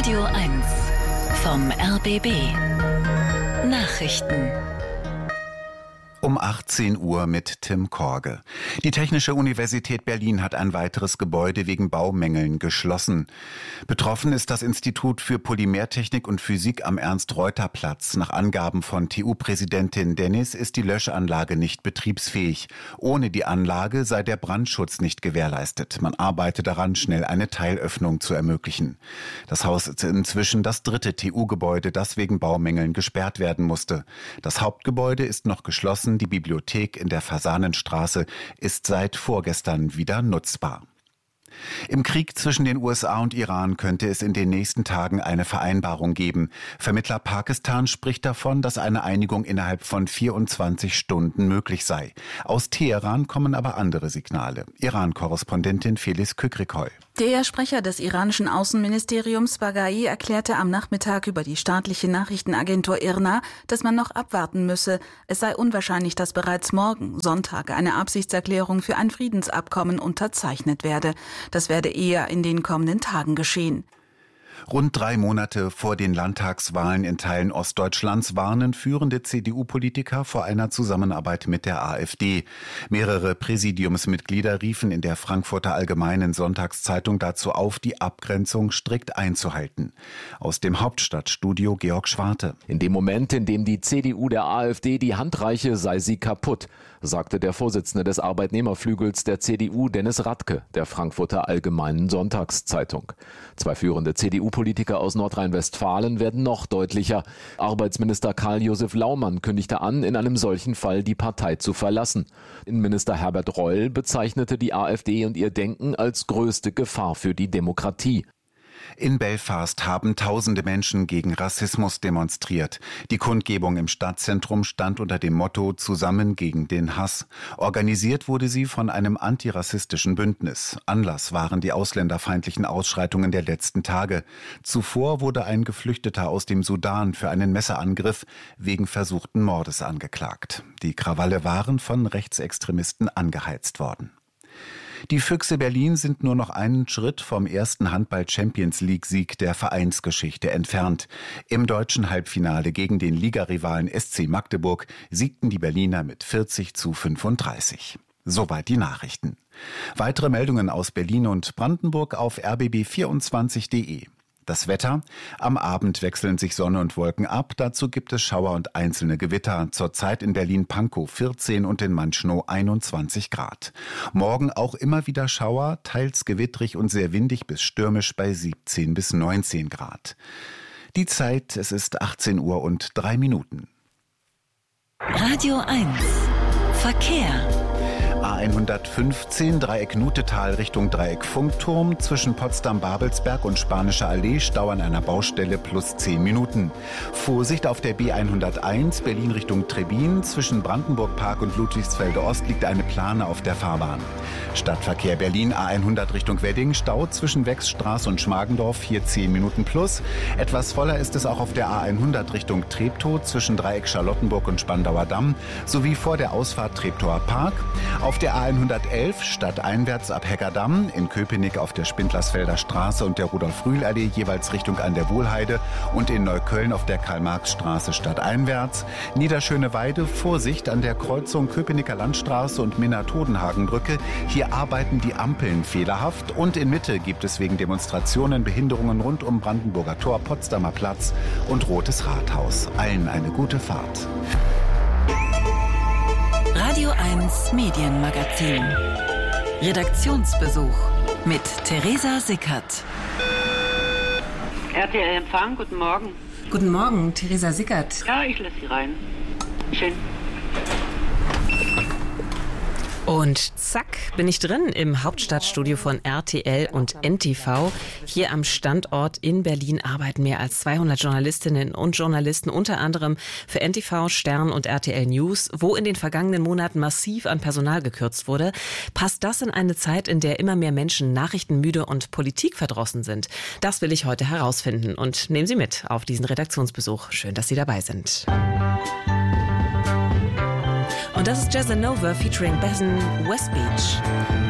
Radio 1 vom RBB Nachrichten. Um 18 Uhr mit Tim Korge. Die Technische Universität Berlin hat ein weiteres Gebäude wegen Baumängeln geschlossen. Betroffen ist das Institut für Polymertechnik und Physik am Ernst-Reuter-Platz. Nach Angaben von TU-Präsidentin Dennis ist die Löschanlage nicht betriebsfähig. Ohne die Anlage sei der Brandschutz nicht gewährleistet. Man arbeite daran, schnell eine Teilöffnung zu ermöglichen. Das Haus ist inzwischen das dritte TU-Gebäude, das wegen Baumängeln gesperrt werden musste. Das Hauptgebäude ist noch geschlossen. Die Bibliothek in der Fasanenstraße ist seit vorgestern wieder nutzbar. Im Krieg zwischen den USA und Iran könnte es in den nächsten Tagen eine Vereinbarung geben. Vermittler Pakistan spricht davon, dass eine Einigung innerhalb von 24 Stunden möglich sei. Aus Teheran kommen aber andere Signale. Iran-Korrespondentin Felice Kükrikoy. Der Sprecher des iranischen Außenministeriums Baghai erklärte am Nachmittag über die staatliche Nachrichtenagentur IRNA, dass man noch abwarten müsse. Es sei unwahrscheinlich, dass bereits morgen, Sonntag, eine Absichtserklärung für ein Friedensabkommen unterzeichnet werde. Das werde eher in den kommenden Tagen geschehen. Rund 3 Monate vor den Landtagswahlen in Teilen Ostdeutschlands warnen führende CDU-Politiker vor einer Zusammenarbeit mit der AfD. Mehrere Präsidiumsmitglieder riefen in der Frankfurter Allgemeinen Sonntagszeitung dazu auf, die Abgrenzung strikt einzuhalten. Aus dem Hauptstadtstudio Georg Schwarte. In dem Moment, in dem die CDU der AfD die Hand reiche, sei sie kaputt, sagte der Vorsitzende des Arbeitnehmerflügels der CDU, Dennis Radke, der Frankfurter Allgemeinen Sonntagszeitung. 2 führende CDU-Politiker aus Nordrhein-Westfalen werden noch deutlicher. Arbeitsminister Karl-Josef Laumann kündigte an, in einem solchen Fall die Partei zu verlassen. Innenminister Herbert Reul bezeichnete die AfD und ihr Denken als größte Gefahr für die Demokratie. In Belfast haben tausende Menschen gegen Rassismus demonstriert. Die Kundgebung im Stadtzentrum stand unter dem Motto »Zusammen gegen den Hass«. Organisiert wurde sie von einem antirassistischen Bündnis. Anlass waren die ausländerfeindlichen Ausschreitungen der letzten Tage. Zuvor wurde ein Geflüchteter aus dem Sudan für einen Messerangriff wegen versuchten Mordes angeklagt. Die Krawalle waren von Rechtsextremisten angeheizt worden. Die Füchse Berlin sind nur noch einen Schritt vom ersten Handball-Champions-League-Sieg der Vereinsgeschichte entfernt. Im deutschen Halbfinale gegen den Ligarivalen SC Magdeburg siegten die Berliner mit 40:35. Soweit die Nachrichten. Weitere Meldungen aus Berlin und Brandenburg auf rbb24.de. Das Wetter: Am Abend wechseln sich Sonne und Wolken ab. Dazu gibt es Schauer und einzelne Gewitter. Zurzeit in Berlin-Pankow 14 und in Manschnow 21 Grad. Morgen auch immer wieder Schauer, teils gewittrig und sehr windig bis stürmisch bei 17 bis 19 Grad. Die Zeit: Es ist 18 Uhr und 3 Minuten. Radio 1 Verkehr. A115 Dreieck Nutetal Richtung Dreieck Funkturm. Zwischen Potsdam-Babelsberg und Spanische Allee Stau an einer Baustelle plus 10 Minuten. Vorsicht auf der B101 Berlin Richtung Trebin. Zwischen Brandenburg-Park und Ludwigsfelde Ost liegt eine Plane auf der Fahrbahn. Stadtverkehr Berlin A100 Richtung Wedding. Stau zwischen Wechsstraße und Schmargendorf, hier 10 Minuten plus. Etwas voller ist es auch auf der A100 Richtung Treptow zwischen Dreieck Charlottenburg und Spandauer Damm sowie vor der Ausfahrt Treptower Park. Auf der A111 stadteinwärts ab Heckerdamm, in Köpenick auf der Spindlersfelder Straße und der Rudolf-Rühl-Allee jeweils Richtung an der Wohlheide und in Neukölln auf der Karl-Marx-Straße stadteinwärts. Niederschöneweide, Vorsicht an der Kreuzung Köpenicker Landstraße und Minna-Todenhagen-Brücke. Hier arbeiten die Ampeln fehlerhaft und in Mitte gibt es wegen Demonstrationen Behinderungen rund um Brandenburger Tor, Potsdamer Platz und Rotes Rathaus. Allen eine gute Fahrt. Radio 1 Medienmagazin. Redaktionsbesuch mit Theresa Sickert. RTL Empfang, guten Morgen. Guten Morgen, Theresa Sickert. Ja, ich lasse Sie rein. Schön. Und zack, bin ich drin im Hauptstadtstudio von RTL und NTV. Hier am Standort in Berlin arbeiten mehr als 200 Journalistinnen und Journalisten, unter anderem für NTV, Stern und RTL News, wo in den vergangenen Monaten massiv an Personal gekürzt wurde. Passt das in eine Zeit, in der immer mehr Menschen nachrichtenmüde und politikverdrossen sind? Das will ich heute herausfinden und nehmen Sie mit auf diesen Redaktionsbesuch. Schön, dass Sie dabei sind. Und das ist Jazzanova featuring Bezen West Beach.